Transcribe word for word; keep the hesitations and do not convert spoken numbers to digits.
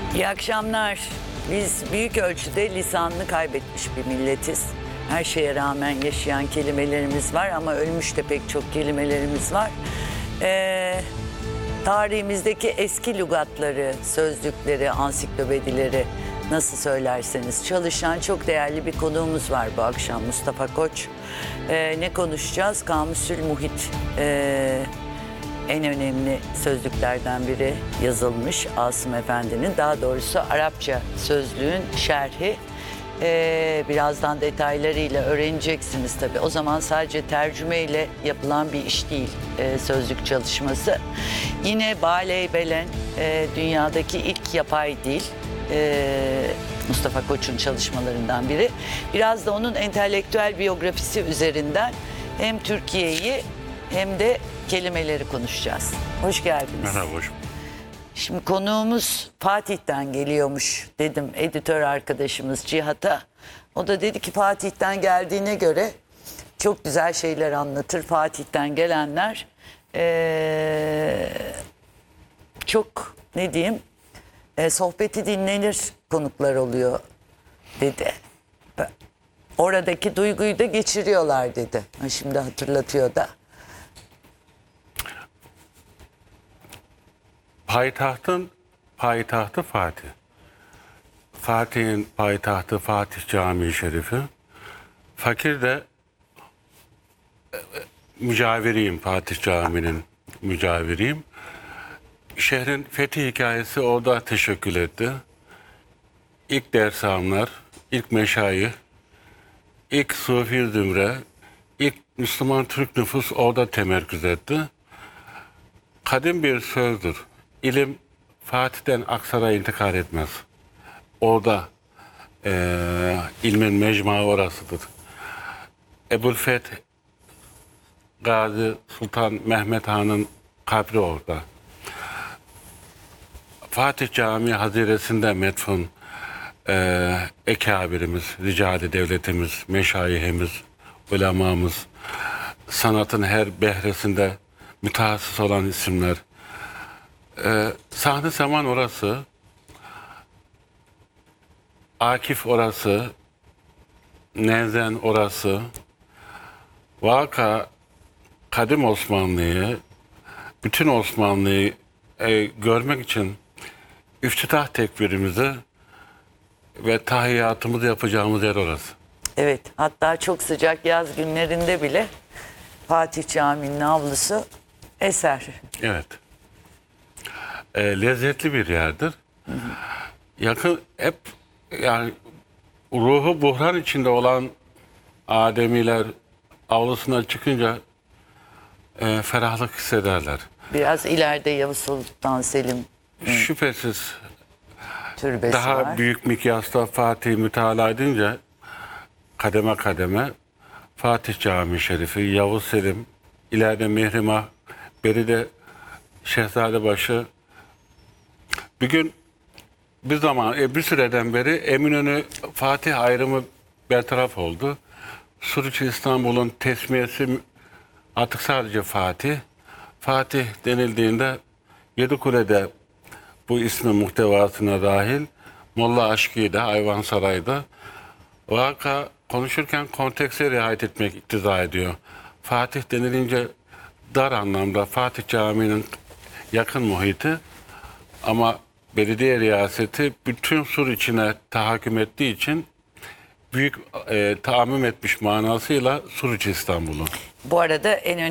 İyi akşamlar. Biz büyük ölçüde lisanını kaybetmiş bir milletiz. Her şeye rağmen yaşayan kelimelerimiz var ama ölmüş de pek çok kelimelerimiz var. Ee, tarihimizdeki eski lügatları, sözlükleri, ansiklopedileri nasıl söylerseniz çalışan çok değerli bir konuğumuz var bu akşam, Mustafa Koç. Ee, ne konuşacağız? Kamusül Muhit. Ee, En önemli sözlüklerden biri yazılmış Asım Efendi'nin, daha doğrusu Arapça sözlüğün şerhi. Ee, birazdan detaylarıyla öğreneceksiniz tabii. O zaman sadece tercümeyle yapılan bir iş değil e, sözlük çalışması. Yine Bale Belen e, dünyadaki ilk yapay dil. E, Mustafa Koç'un çalışmalarından biri. Biraz da onun entelektüel biyografisi üzerinden hem Türkiye'yi hem de kelimeleri konuşacağız. Hoş geldiniz. Merhaba, hoş. Şimdi konuğumuz Fatih'ten geliyormuş dedim editör arkadaşımız Cihat'a. O da dedi ki Fatih'ten geldiğine göre çok güzel şeyler anlatır. Fatih'ten gelenler ee, çok ne diyeyim e, sohbeti dinlenir konuklar oluyor dedi. Oradaki duyguyu da geçiriyorlar dedi. Ha, şimdi hatırlatıyor da. Payitahtın payitahtı Fatih. Fatih'in payitahtı Fatih Camii Şerifi. Fakir de e, mücaviriyim, Fatih Camii'nin mücaviriyim. Şehrin fethi hikayesi orada teşekkül etti. İlk dersamlar, ilk meşayih, ilk Sufi zümre, ilk Müslüman Türk nüfus orada temerküz etti. Kadim bir sözdür. İlim Fatih'ten Aksaray'a intikal etmez. Orada e, ilmin mecmuası orasıdır. Ebu'l-Feth Gazi Sultan Mehmet Han'ın kabri orada. Fatih Camii Haziresi'nde metfun e, ekabirimiz, ricali devletimiz, meşayihimiz, ulemamız, sanatın her behresinde mütehassıs olan isimler. Ee, Sahne Saman orası, Akif orası, Nezen orası, Vaka kadim Osmanlı'yı, bütün Osmanlı'yı e, görmek için iftitah tekbirimizi ve tahiyyatımızı yapacağımız yer orası. Evet, hatta çok sıcak yaz günlerinde bile Fatih Camii'nin avlusu eser. Evet. E, lezzetli bir yerdir. Hı hı. Yakın hep yani ruhu buhran içinde olan ademiler avlusuna çıkınca e, ferahlık hissederler. Biraz ileride Yavuz Sultan Selim şüphesiz türbesi daha var. büyük mikyasta Fatih mütalaa edince kademe kademe Fatih Camii Şerifi, Yavuz Selim, ileride Mihrimah, beride Şehzadebaşı. Bir gün bir zaman, bir süreden beri Eminönü Fatih ayrımı bertaraf oldu. Suruç İstanbul'un tesmiyesi artık sadece Fatih. Fatih denildiğinde Yedikule'de bu ismin muhtevasına dahil, Molla Aşki'de, Ayvansaray'da vaka konuşurken kontekste riayet etmek iktiza ediyor. Fatih denilince dar anlamda Fatih Camii'nin yakın muhiti ama belediye riyaseti bütün Sur içine tahakküm ettiği için büyük e, tahammüm etmiş manasıyla Suruç İstanbul'u. Bu arada en